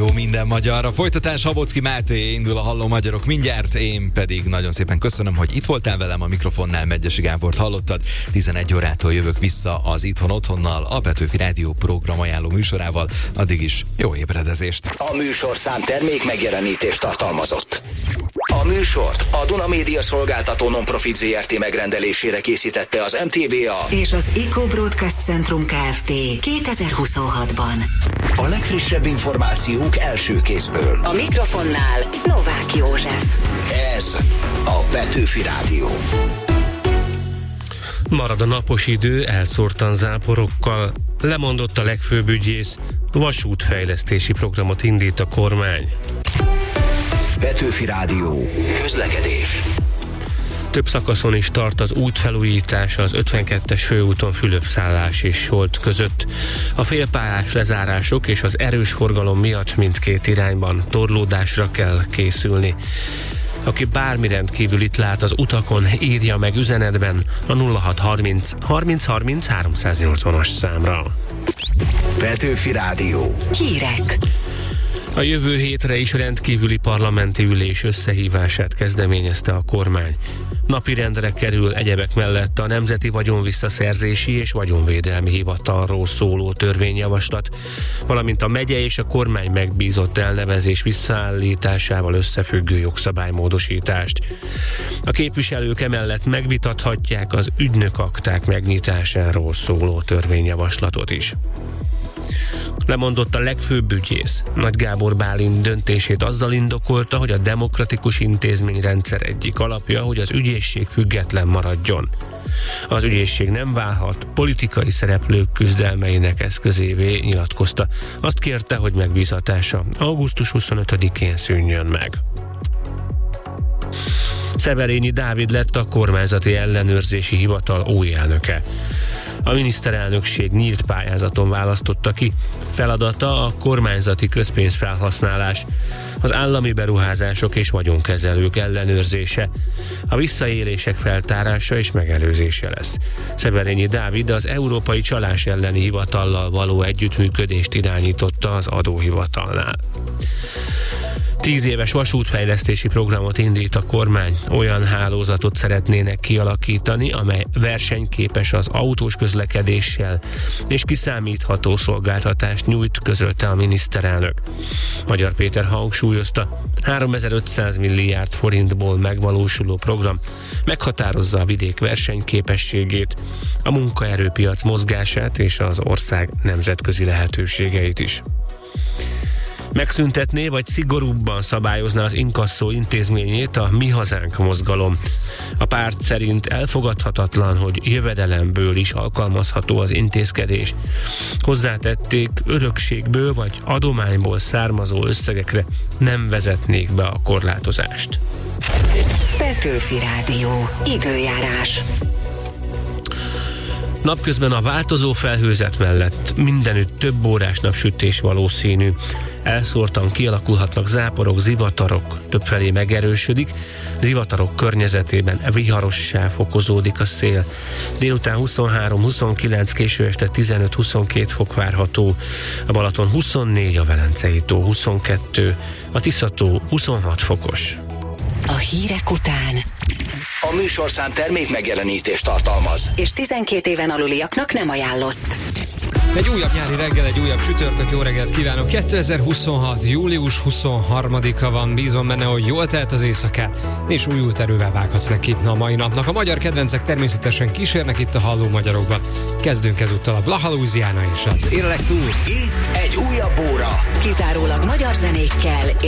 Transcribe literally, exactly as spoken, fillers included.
Rádió minden magyarra. Folytatás Habocki Máté, indul a Halló Magyarok mindjárt, én pedig nagyon szépen köszönöm, hogy itt voltál velem, a mikrofonnál Medgyessy Gábort hallottad. tizenegy órától jövök vissza az Itthon Otthonnal, a Petőfi Rádió program ajánló műsorával. Addig is jó ébredezést! A műsorszám termék megjelenítést tartalmazott. A műsort a Duna Média Szolgáltató Nonprofit zé er té megrendelésére készítette az em té vé á és az Eco Broadcast Centrum Kft. kétezer-huszonhatban. A legfrissebb információk első kézből. A mikrofonnál Novák József. Ez a Petőfi Rádió. Marad a napos idő, elszórtan záporokkal. Lemondott a legfőbb ügyész, vasútfejlesztési programot indít a kormány. Petőfi Rádió. Közlekedés. Több szakaszon is tart az útfelújítás az ötvenkettes főúton Fülöp-Szállás és Solt között. A félpályás lezárások és az erős forgalom miatt mindkét irányban torlódásra kell készülni. Aki bármi rendkívülit lát az utakon, írja meg üzenetben a nulla hat harminc harminc harminc háromszáznyolcvanas számra. Petőfi Rádió. Hírek. A jövő hétre is rendkívüli parlamenti ülés összehívását kezdeményezte a kormány. Napirendre kerül egyebek mellett a Nemzeti Vagyonvisszaszerzési és Vagyonvédelmi Hivatalról szóló törvényjavaslat, valamint a megye és a kormány megbízott elnevezés visszaállításával összefüggő jogszabálymódosítást. A képviselők emellett megvitathatják az ügynökakták megnyitásáról szóló törvényjavaslatot is. Lemondott a legfőbb ügyész. Nagy Gábor Bálint döntését azzal indokolta, hogy a demokratikus intézményrendszer egyik alapja, hogy az ügyészség független maradjon. Az ügyészség nem válhat politikai szereplők küzdelmeinek eszközévé, nyilatkozta. Azt kérte, hogy megbízatása augusztus huszonötödikén szűnjön meg. Szeverényi Dávid lett a kormányzati ellenőrzési hivatal új elnöke. A miniszterelnökség nyílt pályázaton választotta ki. Feladata a kormányzati közpénzfelhasználás, az állami beruházások és vagyonkezelők ellenőrzése, a visszaélések feltárása és megelőzése lesz. Szeverényi Dávid az Európai Csalás elleni hivatallal való együttműködést irányította az adóhivatalnál. Tíz éves vasútfejlesztési programot indít a kormány. Olyan hálózatot szeretnének kialakítani, amely versenyképes az autós közlekedéssel és kiszámítható szolgáltatást nyújt, közölte a miniszterelnök. Magyar Péter hangsúlyozta, háromezer-ötszáz milliárd forintból megvalósuló program meghatározza a vidék versenyképességét, a munkaerőpiac mozgását és az ország nemzetközi lehetőségeit is. Megszüntetné vagy szigorúbban szabályozná az inkasszó intézményét a Mi Hazánk mozgalom. A párt szerint elfogadhatatlan, hogy jövedelemből is alkalmazható az intézkedés. Hozzátették, örökségből vagy adományból származó összegekre nem vezetnék be a korlátozást. Petőfi Rádió. Időjárás. Napközben a változó felhőzet mellett mindenütt több órás napsütés valószínű. Elszórtan kialakulhatnak záporok, zivatarok, többfelé megerősödik, zivatarok környezetében viharossá fokozódik a szél. Délután huszonhárom huszonkilenc, késő este tizenöt-huszonkét fok várható, a Balaton huszonnégy, a Velencei tó huszonkettő, a Tisza-tó huszonhat fokos. A hírek után A műsorszám termék megjelenítést tartalmaz, és tizenkét éven aluliaknak nem ajánlott. Egy újabb nyári reggel, egy újabb csütörtök, jó reggelt kívánok! kétezer-huszonhat. július huszonharmadika van, bízom benne, hogy jól telt az éjszakát, és újult erővel vághatsz neki a mai napnak. A magyar kedvencek természetesen kísérnek itt a Halló Magyarokban. Kezdünk ezúttal a Blaha Louisiana és az Érlek túl. itt egy újabb óra. Kizárólag magyar zenékkel